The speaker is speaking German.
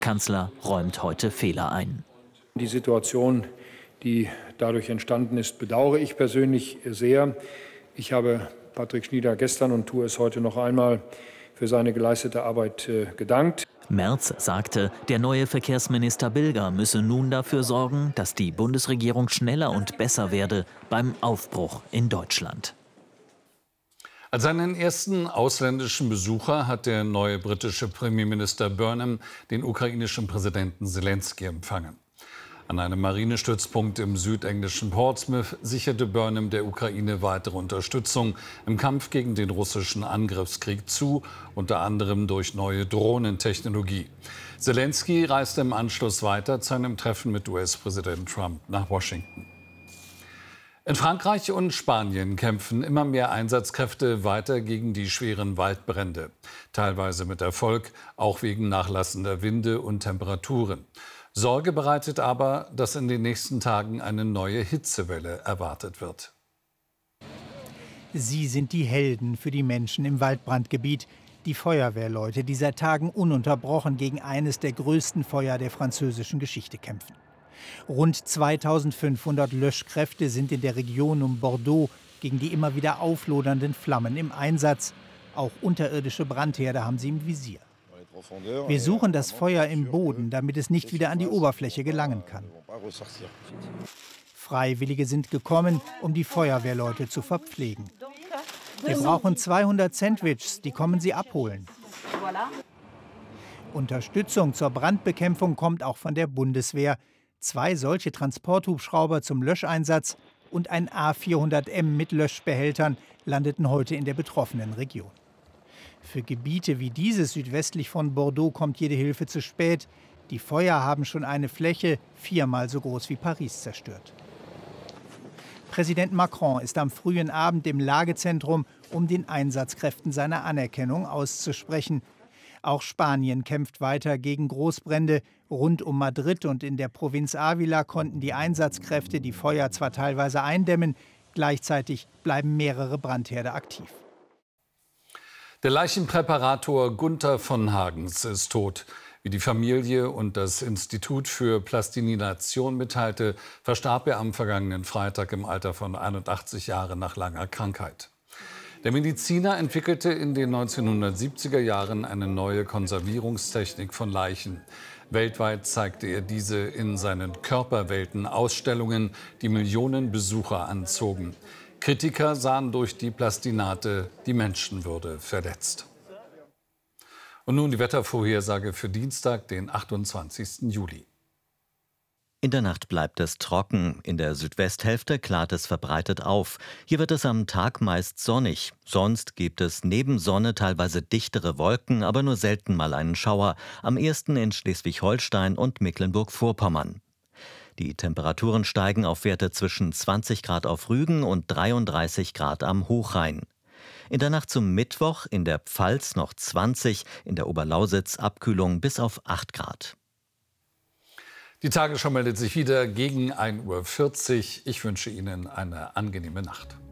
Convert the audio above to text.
Kanzler räumt heute Fehler ein. Die Situation, die dadurch entstanden ist, bedauere ich persönlich sehr. Ich habe Patrick Schnieder gestern und tue es heute noch einmal für seine geleistete Arbeit gedankt. Merz sagte, der neue Verkehrsminister Bilger müsse nun dafür sorgen, dass die Bundesregierung schneller und besser werde beim Aufbruch in Deutschland. Als seinen ersten ausländischen Besucher hat der neue britische Premierminister Burnham den ukrainischen Präsidenten Selenskyj empfangen. An einem Marinestützpunkt im südenglischen Portsmouth sicherte Burnham der Ukraine weitere Unterstützung im Kampf gegen den russischen Angriffskrieg zu, unter anderem durch neue Drohnentechnologie. Selenskyj reiste im Anschluss weiter zu einem Treffen mit US-Präsident Trump nach Washington. In Frankreich und Spanien kämpfen immer mehr Einsatzkräfte weiter gegen die schweren Waldbrände. Teilweise mit Erfolg, auch wegen nachlassender Winde und Temperaturen. Sorge bereitet aber, dass in den nächsten Tagen eine neue Hitzewelle erwartet wird. Sie sind die Helden für die Menschen im Waldbrandgebiet, die Feuerwehrleute, die seit Tagen ununterbrochen gegen eines der größten Feuer der französischen Geschichte kämpfen. Rund 2500 Löschkräfte sind in der Region um Bordeaux gegen die immer wieder auflodernden Flammen im Einsatz. Auch unterirdische Brandherde haben sie im Visier. Wir suchen das Feuer im Boden, damit es nicht wieder an die Oberfläche gelangen kann. Freiwillige sind gekommen, um die Feuerwehrleute zu verpflegen. Wir brauchen 200 Sandwiches, die kommen sie abholen. Unterstützung zur Brandbekämpfung kommt auch von der Bundeswehr. 2 solche Transporthubschrauber zum Löscheinsatz und ein A400M mit Löschbehältern landeten heute in der betroffenen Region. Für Gebiete wie dieses südwestlich von Bordeaux kommt jede Hilfe zu spät. Die Feuer haben schon eine Fläche 4-mal so groß wie Paris zerstört. Präsident Macron ist am frühen Abend im Lagezentrum, um den Einsatzkräften seine Anerkennung auszusprechen. Auch Spanien kämpft weiter gegen Großbrände. Rund um Madrid und in der Provinz Ávila konnten die Einsatzkräfte die Feuer zwar teilweise eindämmen, gleichzeitig bleiben mehrere Brandherde aktiv. Der Leichenpräparator Gunther von Hagens ist tot. Wie die Familie und das Institut für Plastination mitteilte, verstarb er am vergangenen Freitag im Alter von 81 Jahren nach langer Krankheit. Der Mediziner entwickelte in den 1970er Jahren eine neue Konservierungstechnik von Leichen. Weltweit zeigte er diese in seinen Körperwelten-Ausstellungen, die Millionen Besucher anzogen. Kritiker sahen durch die Plastinate die Menschenwürde verletzt. Und nun die Wettervorhersage für Dienstag, den 28. Juli. In der Nacht bleibt es trocken. In der Südwesthälfte klart es verbreitet auf. Hier wird es am Tag meist sonnig. Sonst gibt es neben Sonne teilweise dichtere Wolken, aber nur selten mal einen Schauer. Am ehesten in Schleswig-Holstein und Mecklenburg-Vorpommern. Die Temperaturen steigen auf Werte zwischen 20 Grad auf Rügen und 33 Grad am Hochrhein. In der Nacht zum Mittwoch in der Pfalz noch 20, in der Oberlausitz Abkühlung bis auf 8 Grad. Die Tagesschau meldet sich wieder gegen 1:40 Uhr. Ich wünsche Ihnen eine angenehme Nacht.